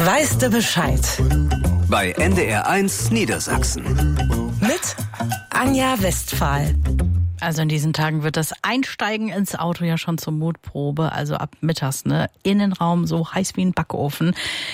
Weißt du Bescheid? Bei NDR1 Niedersachsen. Mit Anja Westphal. Also in diesen Tagen wird das Einsteigen ins Auto ja schon zur Mutprobe, also ab mittags, ne? Innenraum so heiß wie ein Backofen.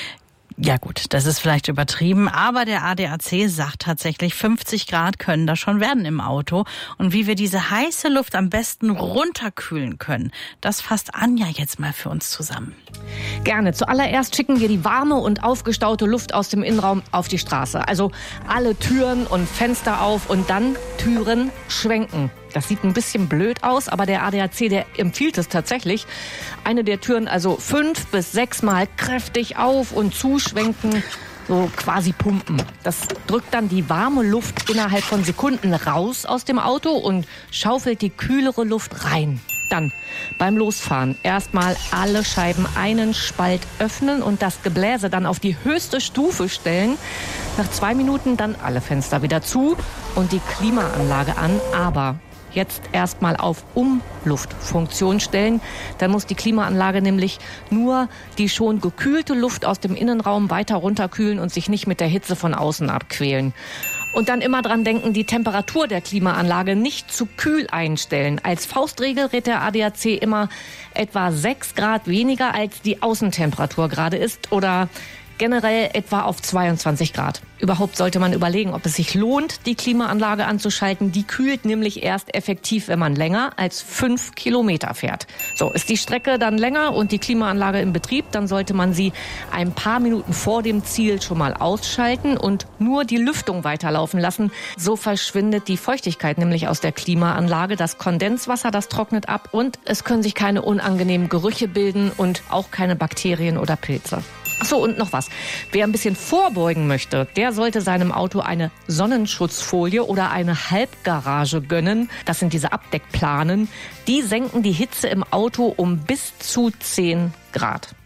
Ja gut, das ist vielleicht übertrieben, aber der ADAC sagt tatsächlich, 50 Grad können das schon werden im Auto. Und wie wir diese heiße Luft am besten runterkühlen können, das fasst Anja jetzt mal für uns zusammen. Gerne. Zuallererst schicken wir die warme und aufgestaute Luft aus dem Innenraum auf die Straße. Also alle Türen und Fenster auf und dann Türen schwenken. Das sieht ein bisschen blöd aus, aber der ADAC, der empfiehlt es tatsächlich. Eine der Türen also 5 bis 6 Mal kräftig auf und zuschwenken, so quasi pumpen. Das drückt dann die warme Luft innerhalb von Sekunden raus aus dem Auto und schaufelt die kühlere Luft rein. Dann beim Losfahren erstmal alle Scheiben einen Spalt öffnen und das Gebläse dann auf die höchste Stufe stellen. Nach 2 Minuten dann alle Fenster wieder zu und die Klimaanlage an, aber jetzt erstmal auf Umluftfunktion stellen. Dann muss die Klimaanlage nämlich nur die schon gekühlte Luft aus dem Innenraum weiter runterkühlen und sich nicht mit der Hitze von außen abquälen. Und dann immer dran denken, die Temperatur der Klimaanlage nicht zu kühl einstellen. Als Faustregel rät der ADAC immer etwa 6 Grad weniger, als die Außentemperatur gerade ist, oder generell etwa auf 22 Grad. Überhaupt sollte man überlegen, ob es sich lohnt, die Klimaanlage anzuschalten. Die kühlt nämlich erst effektiv, wenn man länger als 5 Kilometer fährt. So, ist die Strecke dann länger und die Klimaanlage in Betrieb, dann sollte man sie ein paar Minuten vor dem Ziel schon mal ausschalten und nur die Lüftung weiterlaufen lassen. So verschwindet die Feuchtigkeit nämlich aus der Klimaanlage. Das Kondenswasser, das trocknet ab und es können sich keine unangenehmen Gerüche bilden und auch keine Bakterien oder Pilze. Ach so, und noch was. Wer ein bisschen vorbeugen möchte, der sollte seinem Auto eine Sonnenschutzfolie oder eine Halbgarage gönnen. Das sind diese Abdeckplanen. Die senken die Hitze im Auto um bis zu 10 Grad.